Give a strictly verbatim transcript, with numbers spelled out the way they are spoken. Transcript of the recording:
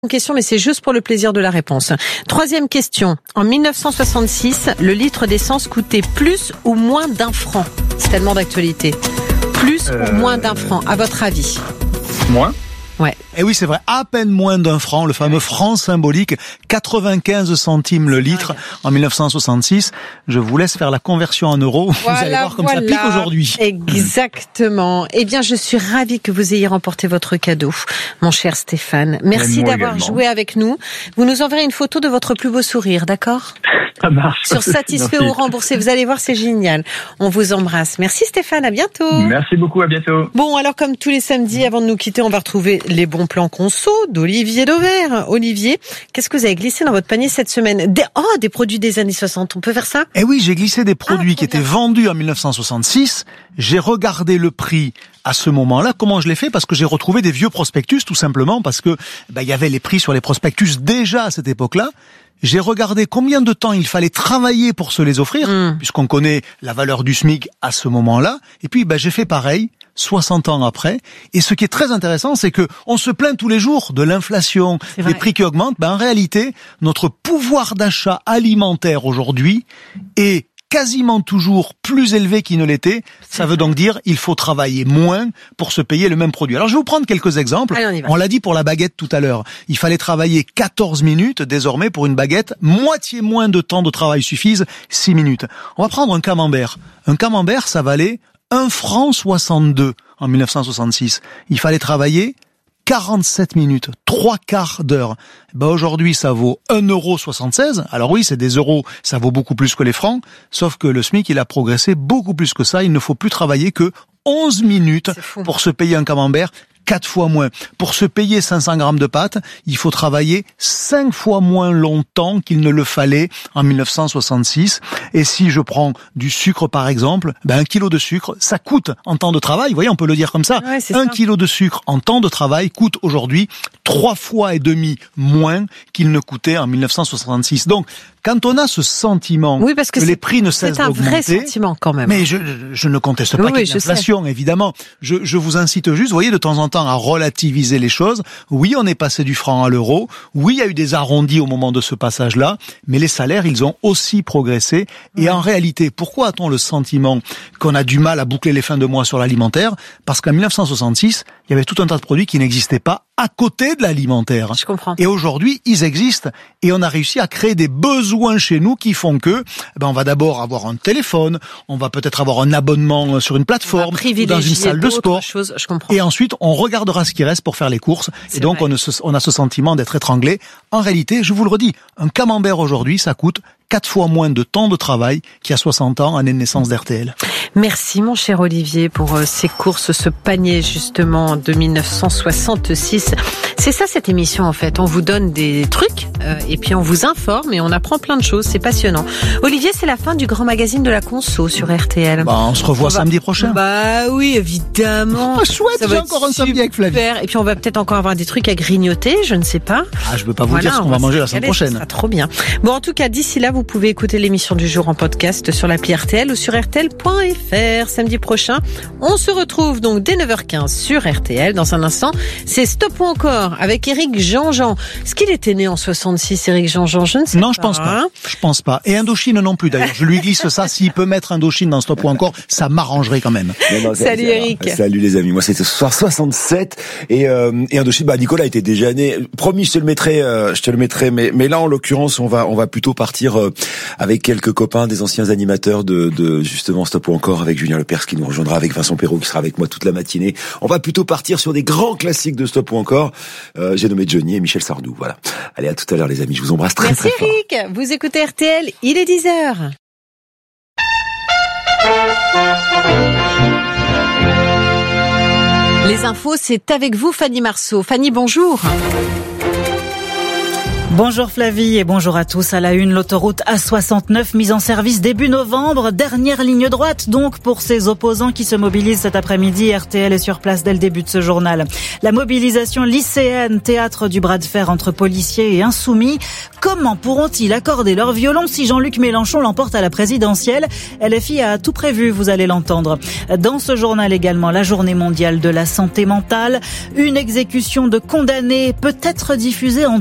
Une question, mais c'est juste pour le plaisir de la réponse. Troisième question. En mille neuf cent soixante-six, le litre d'essence coûtait plus ou moins d'un franc. C'est tellement d'actualité. Plus euh... ou moins d'un franc, à votre avis? Moins. Ouais. Et oui, c'est vrai, à peine moins d'un franc, le fameux franc symbolique, quatre-vingt-quinze centimes le litre en mille neuf cent soixante-six. Je vous laisse faire la conversion en euros. Voilà, vous allez voir comme voilà. ça pique aujourd'hui. Exactement. Eh bien, je suis ravie que vous ayez remporté votre cadeau, mon cher Stéphane. Merci d'avoir également. joué avec nous. Vous nous enverrez une photo de votre plus beau sourire, d'accord? Ça marche. Sur satisfait ou remboursé. Vous allez voir, c'est génial. On vous embrasse. Merci Stéphane, à bientôt. Merci beaucoup, à bientôt. Bon, alors comme tous les samedis, avant de nous quitter, on va retrouver les bons plans conso d'Olivier Dauvert. Olivier, qu'est-ce que vous avez glissé dans votre panier cette semaine? Des, oh, des produits des années soixante, on peut faire ça? Eh oui, j'ai glissé des produits ah, qui bien. étaient vendus en mille neuf cent soixante-six. J'ai regardé le prix à ce moment-là. Comment je l'ai fait? Parce que j'ai retrouvé des vieux prospectus, tout simplement, parce que bah, il y avait les prix sur les prospectus déjà à cette époque-là. J'ai regardé combien de temps il fallait travailler pour se les offrir, mmh. puisqu'on connaît la valeur du SMIC à ce moment-là. Et puis, bah, j'ai fait pareil, soixante ans après. Et ce qui est très intéressant, c'est que on se plaint tous les jours de l'inflation, des prix qui augmentent. Ben, en réalité, notre pouvoir d'achat alimentaire aujourd'hui est quasiment toujours plus élevé qu'il ne l'était. Ça veut donc dire il faut travailler moins pour se payer le même produit. Alors je vais vous prendre quelques exemples. Allez, on, on l'a dit pour la baguette tout à l'heure. Il fallait travailler quatorze minutes. Désormais, pour une baguette, moitié moins de temps de travail suffise, six minutes. On va prendre un camembert. Un camembert, ça valait un franc soixante-deux en mille neuf cent soixante-six. Il fallait travailler quarante-sept minutes, trois quarts d'heure. Ben aujourd'hui, ça vaut un euro soixante-seize. Alors oui, c'est des euros, ça vaut beaucoup plus que les francs. Sauf que le SMIC, il a progressé beaucoup plus que ça. Il ne faut plus travailler que onze minutes pour se payer un camembert. Quatre fois moins. Pour se payer cinq cents grammes de pâtes, il faut travailler cinq fois moins longtemps qu'il ne le fallait en mille neuf cent soixante-six. Et si je prends du sucre par exemple, ben un kilo de sucre, ça coûte en temps de travail. Vous voyez, on peut le dire comme ça. Ouais, un ça. kilo de sucre en temps de travail coûte aujourd'hui trois fois et demi moins qu'il ne coûtait en mille neuf cent soixante-six. Donc, quand on a ce sentiment oui, parce que, que les prix ne cessent d'augmenter, c'est un vrai sentiment quand même. Mais je, je ne conteste pas oui, qu'il y ait l'inflation, évidemment. Je, je vous incite juste, vous voyez, de temps en temps à relativiser les choses. Oui, on est passé du franc à l'euro. Oui, il y a eu des arrondis au moment de ce passage-là. Mais les salaires, ils ont aussi progressé. Et ouais. en réalité, pourquoi a-t-on le sentiment qu'on a du mal à boucler les fins de mois sur l'alimentaire? Parce qu'en mille neuf cent soixante-six, il y avait tout un tas de produits qui n'existaient pas à côté de l'alimentaire. Je comprends. Et aujourd'hui, ils existent. Et on a réussi à créer des besoins chez nous qui font que, ben, on va d'abord avoir un téléphone, on va peut-être avoir un abonnement sur une plateforme, ou dans une salle de sport. Choses, je comprends. Et ensuite, on regardera ce qui reste pour faire les courses. C'est et donc, on a, ce, on a ce sentiment d'être étranglé. En réalité, je vous le redis, un camembert aujourd'hui, ça coûte quatre fois moins de temps de travail qu'il y a soixante ans, année de naissance d'R T L. Merci mon cher Olivier pour ces courses, ce panier justement de mille neuf cent soixante-six. C'est ça cette émission en fait, on vous donne des trucs euh, et puis on vous informe et on apprend plein de choses, c'est passionnant. Olivier, c'est la fin du grand magazine de la conso sur R T L. Bah, on se revoit on va... samedi prochain. Bah oui, évidemment. Oh, chouette, j'ai encore un samedi avec Flavie. Et puis on va peut-être encore avoir des trucs à grignoter, je ne sais pas. Ah, je veux pas vous voilà, dire ce qu'on va, va manger la semaine prochaine. Ça trop bien. Bon, en tout cas, d'ici là, vous pouvez écouter l'émission du jour en podcast sur l'appli R T L ou sur R T L point F R. Samedi prochain, on se retrouve donc dès neuf heures quinze sur R T L. Dans un instant, c'est Stop ou encore avec Éric Jean-Jean. Est-ce qu'il était né en soixante-six, Éric Jean-Jean? Je ne sais non, pas. Non, je pense pas. Je pense pas. Et Indochine non plus d'ailleurs. Je lui glisse ça. S'il peut mettre Indochine dans Stop ou encore, ça m'arrangerait quand même. Non, non, Salut Éric. Salut les amis. Moi, c'était ce soir soixante-sept et, euh, et Indochine. Bah, Nicolas était déjà né. Promis, je te le mettrai. Euh, je te le mettrai. Mais, mais là, en l'occurrence, on va, on va plutôt partir euh, avec quelques copains, des anciens animateurs de, de justement Stop ou encore avec Julien Lepers qui nous rejoindra, avec Vincent Perrault qui sera avec moi toute la matinée. On va plutôt partir sur des grands classiques de Stop ou encore. Euh, j'ai nommé Johnny et Michel Sardou. Voilà. Allez, à tout à l'heure les amis. Je vous embrasse très Merci très fort. Merci Eric. Vous écoutez R T L. Il est dix heures. Les infos, c'est avec vous Fanny Marceau. Fanny, bonjour. Bonjour Flavie et bonjour à tous. À la une, l'autoroute A soixante-neuf mise en service début novembre. Dernière ligne droite donc pour ses opposants qui se mobilisent cet après-midi. R T L est sur place dès le début de ce journal. La mobilisation lycéenne, théâtre du bras de fer entre policiers et insoumis. Comment pourront-ils accorder leur violon si Jean-Luc Mélenchon l'emporte à la présidentielle? L F I a tout prévu, vous allez l'entendre. Dans ce journal également, la journée mondiale de la santé mentale. Une exécution de condamnés peut être diffusée en